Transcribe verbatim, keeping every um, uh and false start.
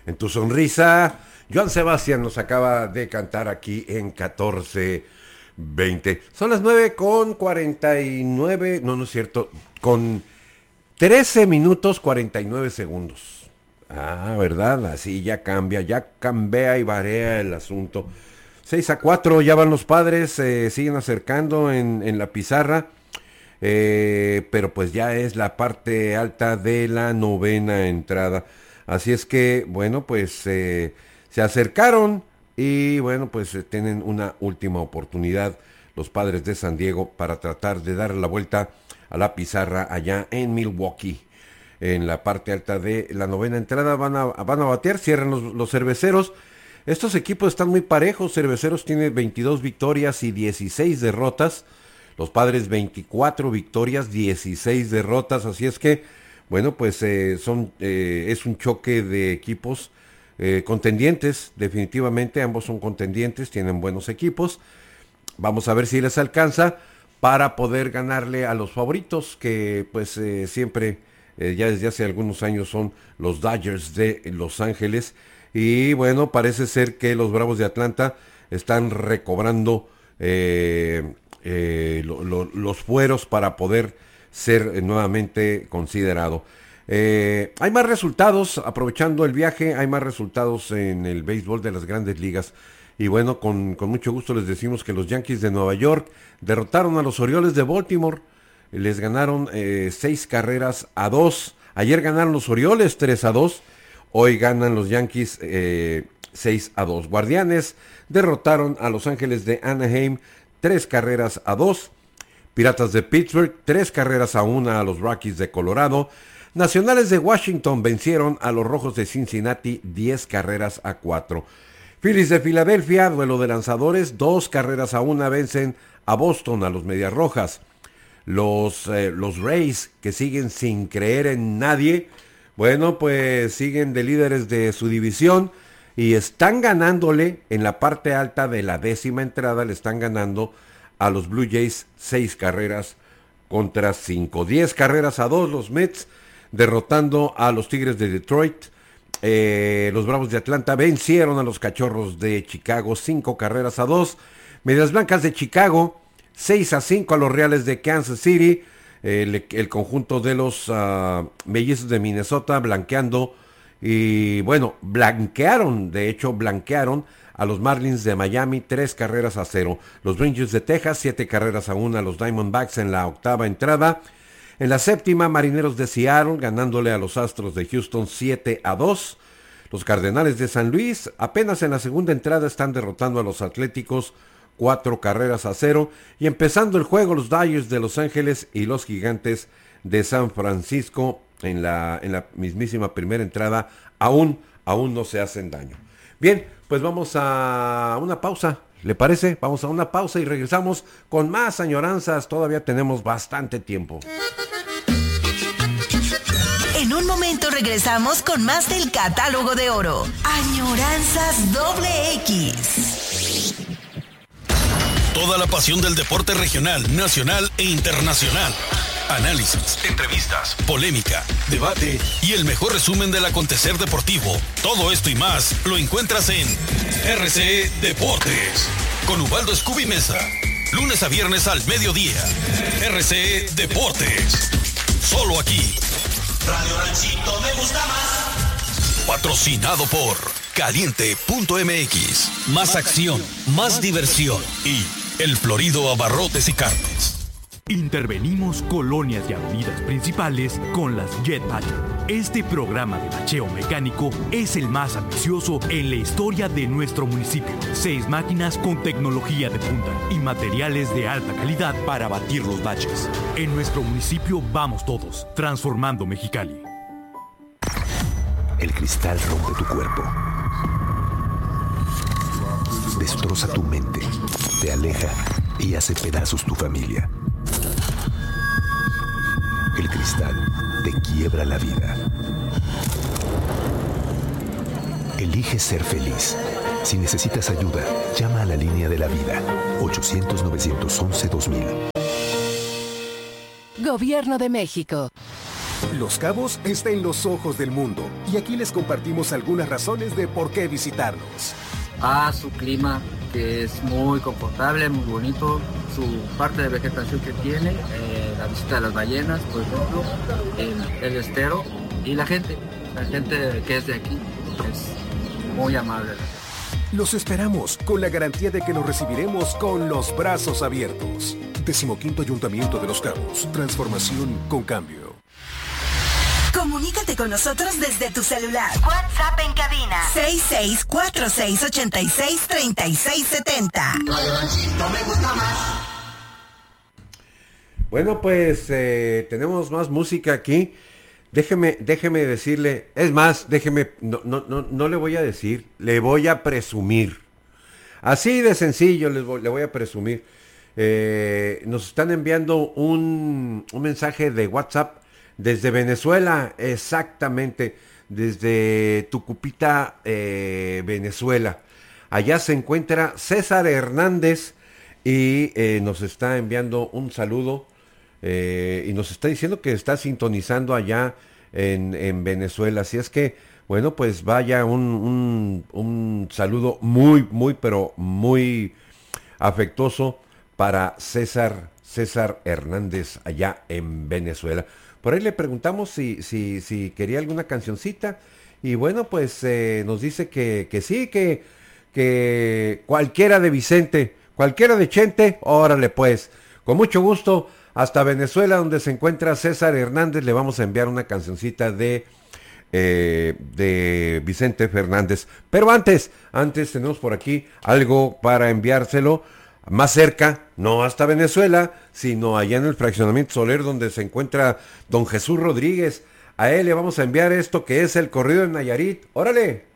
en tu sonrisa. Joan Sebastián nos acaba de cantar aquí en catorce veinte. Son las nueve con cuarenta y nueve, no, no es cierto, con trece minutos cuarenta y nueve segundos. Ah, ¿verdad? Así ya cambia, ya cambia y varía el asunto. seis a cuatro, ya van los Padres, eh, siguen acercando en, en la pizarra, eh, pero pues ya es la parte alta de la novena entrada. Así es que, bueno, pues eh, se acercaron y bueno, pues eh, tienen una última oportunidad los Padres de San Diego para tratar de dar la vuelta a la pizarra allá en Milwaukee. En la parte alta de la novena entrada van a, van a batear, cierran los, los cerveceros. Estos equipos están muy parejos. Cerveceros tiene veintidós victorias y dieciséis derrotas. Los Padres veinticuatro victorias, dieciséis derrotas. Así es que, bueno, pues eh, son eh, es un choque de equipos eh, contendientes. Definitivamente ambos son contendientes, tienen buenos equipos. Vamos a ver si les alcanza para poder ganarle a los favoritos que pues eh, siempre... Eh, ya desde hace algunos años son los Dodgers de Los Ángeles. Y bueno, parece ser que los Bravos de Atlanta están recobrando eh, eh, lo, lo, los fueros para poder ser eh, nuevamente considerado. Eh, hay más resultados, aprovechando el viaje, hay más resultados en el béisbol de las Grandes Ligas. Y bueno, con, con mucho gusto les decimos que los Yankees de Nueva York derrotaron a los Orioles de Baltimore. Les ganaron eh, seis carreras a dos. Ayer ganaron los Orioles tres a dos. Hoy ganan los Yankees eh, seis a dos. Guardianes derrotaron a Los Ángeles de Anaheim tres carreras a dos. Piratas de Pittsburgh tres carreras a una a los Rockies de Colorado. Nacionales de Washington vencieron a los Rojos de Cincinnati diez carreras a cuatro. Phillies de Filadelfia, duelo de lanzadores, dos carreras a una vencen a Boston, a los Medias Rojas. Los, eh, los Rays, que siguen sin creer en nadie, bueno, pues siguen de líderes de su división y están ganándole en la parte alta de la décima entrada, le están ganando a los Blue Jays seis carreras contra cinco. diez carreras a dos los Mets, derrotando a los Tigres de Detroit. Eh, los Bravos de Atlanta vencieron a los Cachorros de Chicago cinco carreras a dos. Medias Blancas de Chicago seis a cinco a los Reales de Kansas City. El, el conjunto de los uh, Mellizos de Minnesota blanqueando y bueno, blanquearon, de hecho blanquearon a los Marlins de Miami tres carreras a cero. Los Rangers de Texas siete carreras a una a los Diamondbacks en la octava entrada. En la séptima, Marineros de Seattle ganándole a los Astros de Houston siete a dos. Los Cardenales de San Luis apenas en la segunda entrada están derrotando a los Atléticos cuatro carreras a cero. Y empezando el juego, los Dodgers de Los Ángeles y los Gigantes de San Francisco en la, en la mismísima primera entrada aún, aún no se hacen daño. Bien, pues vamos a una pausa. ¿Le parece? Vamos a una pausa y regresamos con más añoranzas. Todavía tenemos bastante tiempo. En un momento regresamos con más del Catálogo de Oro. Añoranzas doble X. Toda la pasión del deporte regional, nacional e internacional. Análisis, entrevistas, polémica, debate y el mejor resumen del acontecer deportivo. Todo esto y más lo encuentras en R C E Deportes con Ubaldo Scooby Mesa. Lunes a viernes al mediodía. R C E Deportes. Solo aquí. Radio Ranchito me gusta más. Patrocinado por Caliente punto M X. Más acción, más diversión y El Florido Abarrotes y Carnes. Intervenimos colonias y avenidas principales con las Jet Bacheo. Este programa de bacheo mecánico es el más ambicioso en la historia de nuestro municipio. Seis máquinas con tecnología de punta y materiales de alta calidad para batir los baches. En nuestro municipio vamos todos, transformando Mexicali. El cristal rompe tu cuerpo. Destroza tu mente, te aleja y hace pedazos tu familia. El cristal te quiebra la vida. Elige ser feliz. Si necesitas ayuda, llama a la línea de la vida. ochocientos, novecientos once, dos mil. Gobierno de México. Los Cabos está en los ojos del mundo. Y aquí les compartimos algunas razones de por qué visitarnos. A su clima, que es muy confortable, muy bonito, su parte de vegetación que tiene, eh, la visita de las ballenas, por ejemplo, el, el estero y la gente, la gente que es de aquí es muy amable. Los esperamos con la garantía de que los recibiremos con los brazos abiertos. Decimoquinto Ayuntamiento de Los Cabos. Transformación con cambio. Comunícate con nosotros desde tu celular. WhatsApp en cabina seis seis cuatro seis ocho seis tres seis siete cero. Bueno, pues eh, tenemos más música aquí. Déjeme, déjeme decirle, es más, déjeme, no, no, no, no le voy a decir, le voy a presumir. Así de sencillo les voy, le voy a presumir. Eh, nos están enviando un, un mensaje de WhatsApp desde Venezuela, exactamente, desde Tucupita, eh, Venezuela. Allá se encuentra César Hernández y eh, nos está enviando un saludo. Eh, y nos está diciendo que está sintonizando allá en, en Venezuela. Así es que, bueno, pues vaya un, un, un saludo muy, muy, pero muy afectuoso para César, César Hernández allá en Venezuela. Por ahí le preguntamos si, si, si quería alguna cancioncita. Y bueno, pues eh, nos dice que, que sí, que, que cualquiera de Vicente, cualquiera de Chente, órale pues, con mucho gusto. Hasta Venezuela, donde se encuentra César Hernández, le vamos a enviar una cancioncita de, eh, de Vicente Fernández. Pero antes, antes tenemos por aquí algo para enviárselo más cerca, no hasta Venezuela, sino allá en el fraccionamiento Soler, donde se encuentra don Jesús Rodríguez. A él le vamos a enviar esto que es el corrido de Nayarit. ¡Órale!